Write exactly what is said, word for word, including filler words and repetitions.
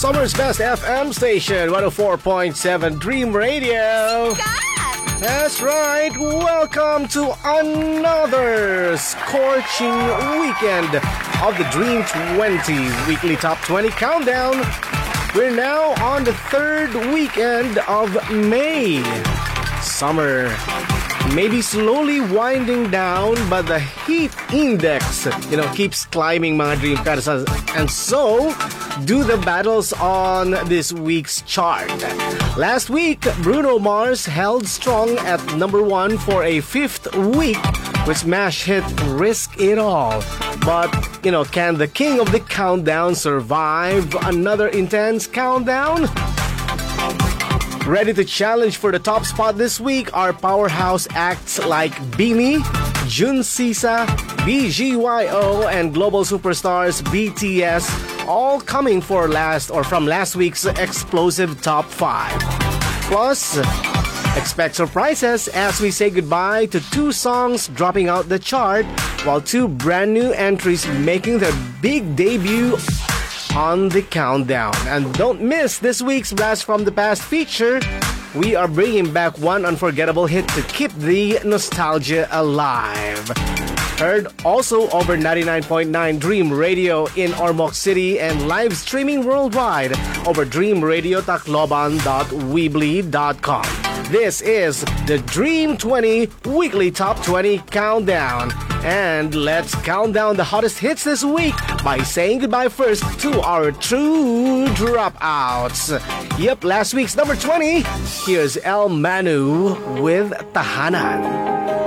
Summer's best F M station, one oh four point seven Dream Radio. That's right. Welcome to another scorching weekend of the Dream twenty Weekly Top twenty Countdown. We're now on the third weekend of May. Summer may be slowly winding down, but the heat index, you know, keeps climbing, mga Dream Carousels. And so do the battles on this week's chart. Last week, Bruno Mars held strong at number one for a fifth week with smash hit Risk It All. But, you know, can the king of the countdown survive another intense countdown? Ready to challenge for the top spot this week are powerhouse acts like Beanie, Junsisa, B G Y O, and global superstars B T S, all coming for last or from last week's explosive top five. Plus, expect surprises as we say goodbye to two songs dropping out the chart, while two brand new entries making their big debut on the countdown. And don't miss this week's Blast from the Past feature. We are bringing back one unforgettable hit to keep the nostalgia alive. Heard also over ninety-nine point nine Dream Radio in Ormoc City and live streaming worldwide over dream radio tacloban dot weebly dot com. This is the Dream twenty Weekly Top twenty Countdown. And let's count down the hottest hits this week by saying goodbye first to our true dropouts. Yep, last week's number twenty. Here's El Manu with Tahanan.